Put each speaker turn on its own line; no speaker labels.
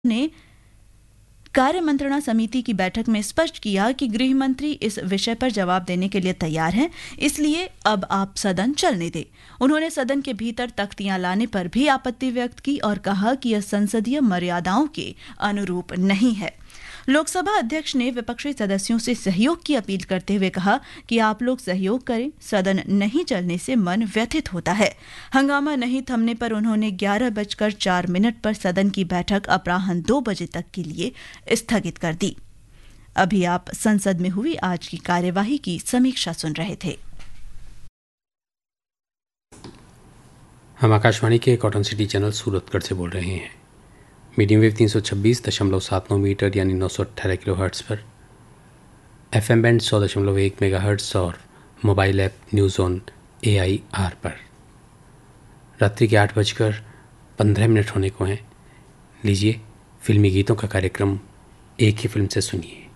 ने कार्य मंत्रणा समिति की बैठक में स्पष्ट किया कि गृह मंत्री इस विषय पर जवाब देने के लिए तैयार हैं, इसलिए अब आप सदन चलने दें। उन्होंने सदन के भीतर तख्तियां लाने पर भी आपत्ति व्यक्त की और कहा कि यह संसदीय मर्यादाओं के अनुरूप नहीं है। लोकसभा अध्यक्ष ने विपक्षी सदस्यों से सहयोग की अपील करते हुए कहा कि आप लोग सहयोग करें, सदन नहीं चलने से मन व्यथित होता है। हंगामा नहीं थमने पर उन्होंने 11:04 पर सदन की बैठक अपराह्न 2 बजे तक के लिए स्थगित कर दी। अभी आप संसद में हुई आज की कार्यवाही की समीक्षा सुन रहे थे।
हम आकाशवाणी के कॉटन सिटी चैनल सूरतगढ़ से बोल रहे हैं। मीडियम वेव 326.79 मीटर यानी 918 किलोहर्ट्ज़ पर, FM बैंड 100.1 मेगाहर्ट्ज़ और mobile app news on AIR पर। रात्रि के 8:15 होने को हैं। लीजिए फिल्मी गीतों का कार्यक्रम एक ही फिल्म से सुनिए।